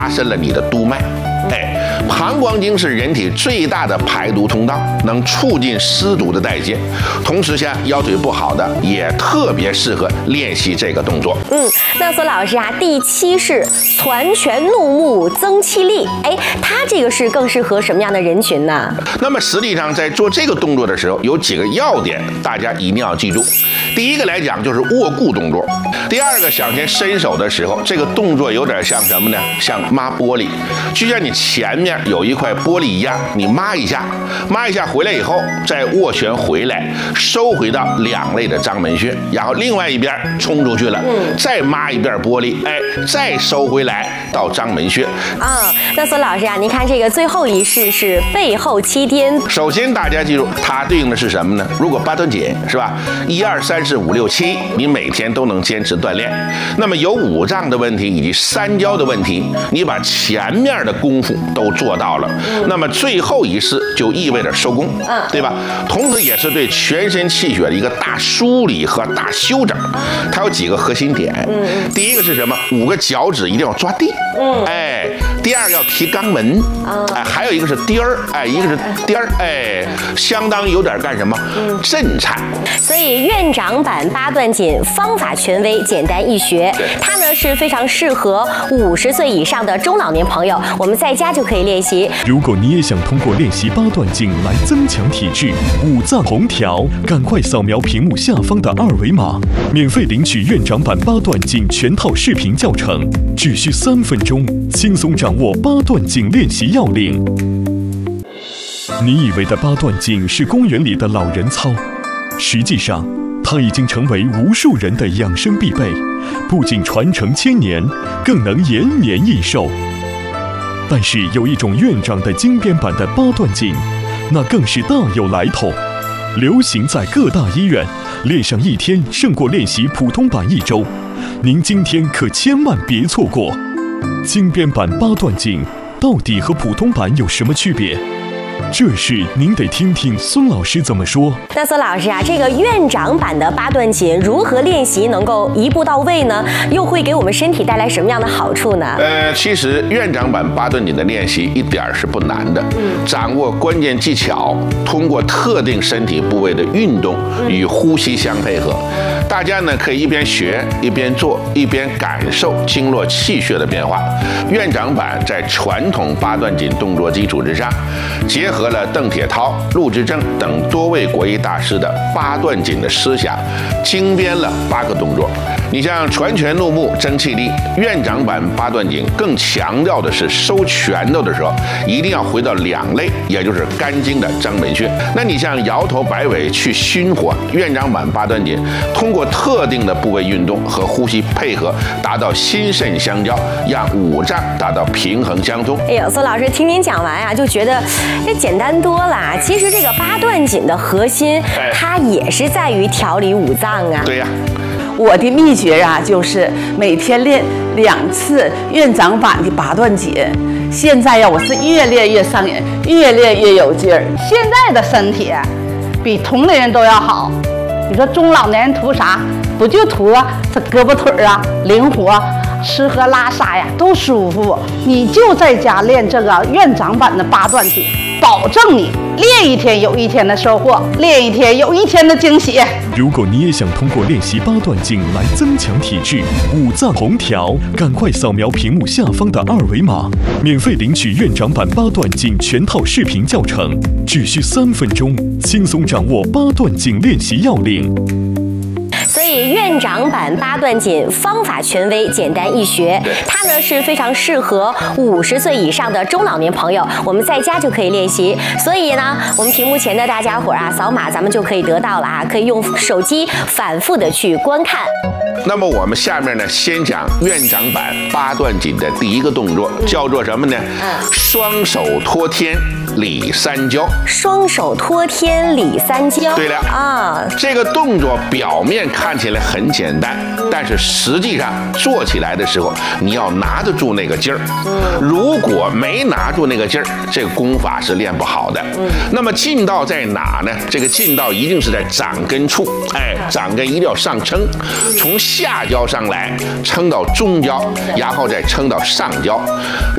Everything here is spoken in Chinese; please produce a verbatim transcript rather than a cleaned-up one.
拉伸了你的督脉。哎，膀胱经是人体最大的排毒通道，能促进湿毒的代谢。同时，像腰腿不好的，也特别适合练习这个动作。 嗯，那索老师啊，第七是攒拳怒目增气力。哎，它这个是更适合什么样的人群呢？ 那么实际上，在做这个动作的时候，有几个要点，大家一定要记住。第一个来讲就是握固动作。第二个，向前伸手的时候，这个动作有点像什么呢？像抹玻璃，就像你前面有一块玻璃一样，你抹一下，抹一下回来以后，再握拳回来，收回到两肋的章门穴，然后另外一边冲出去了，嗯、再抹一遍玻璃，哎，再收回来到章门穴。 啊、哦，那索老师啊，您看这个最后一式是背后七颠。 首先大家记住，它对应的是什么呢？如果八段锦是吧？一二三四五六七，你每天都能坚持锻炼。那么有五脏的问题以及三焦的问题，你把前面的功夫都做到了，嗯、那么最后一式就意味着收功，嗯、对吧？同时也是对全身气血的一个大梳理和大修整。它有几个核心点，嗯、第一个是什么？五个脚趾一定要抓地，嗯、哎，第二个要提肛门，嗯、哎，还有一个是颠儿，哎，一个是颠儿，哎，相当有点干什么？嗯、震颤。 所以院长版八段锦方法权威，简单易学，它呢是非常适合五十岁以上的中老年朋友，我们在家就可以练习。 如果你也想通过练习八段锦来增强体质、五脏红调，赶快扫描屏幕下方的二维码，免费领取院长版八段锦全套视频教程，只需三分钟，轻松掌握八段锦练习要领。你以为的八段锦是公园里的老人操，实际上它已经成为无数人的养生必备，不仅传承千年，更能延年益寿。但是有一种院长的精编版的八段锦，那更是大有来头，流行在各大医院，练上一天胜过练习普通版一周。您今天可千万别错过！精编版八段锦到底和普通版有什么区别？这事您得听听孙老师怎么说。 那孙老师啊，这个院长版的八段锦如何练习能够一步到位呢？又会给我们身体带来什么样的好处呢？ 呃，其实院长版八段锦的练习一点是不难的，嗯、掌握关键技巧，通过特定身体部位的运动与呼吸相配合。大家呢可以一边学一边做，一边感受经络气血的变化。院长版在传统八段锦动作基础之上，结合了邓铁涛、陆之正等多位国医大师的八段锦的思想，精编了八个动作。你像攒拳怒目增气力，院长版八段锦更强调的是收拳头的时候一定要回到两肋，也就是肝经的章门穴。那你像摇头摆尾去熏火，院长版八段锦通过特定的部位运动和呼吸配合，达到心肾相交，让五脏达到平衡相通。 哎呦，孙老师听您讲完啊，就觉得这简单多了。其实这个八段锦的核心，它也是在于调理五脏啊。 对呀。 我的秘诀啊，就是每天练两次院长版的八段锦。现在呀，我是越练越上瘾，越练越有劲儿。 现在的身体比同龄人都要好。你说中老年人图啥？不就图这胳膊腿啊灵活，吃喝拉撒呀都舒服。你就在家练这个院长版的八段锦，保证你练一天有一天的收获，练一天有一天的惊喜。 如果你也想通过练习八段锦来增强体质、五脏红调，赶快扫描屏幕下方的二维码，免费领取院长版八段锦全套视频教程，只需三分钟，轻松掌握八段锦练习要领。 所以院长版八段锦方法权威，简单易学，它呢是非常适合五十岁以上的中老年朋友，我们在家就可以练习。所以呢，我们屏幕前的大家伙啊，扫码咱们就可以得到了啊，可以用手机反复的去观看。 那么我们下面呢，先讲院长版八段锦的第一个动作，叫做什么呢？嗯，双手托天理三焦。 双手托天理三焦。对了啊， 这个动作表面看起来很简单，但是实际上做起来的时候，你要拿得住那个劲儿。如果没拿住那个劲儿，这个功法是练不好的。那么劲道在哪呢？这个劲道一定是在掌根处，哎，掌根一定要上撑，从下焦上来，撑到中焦，然后再撑到上焦。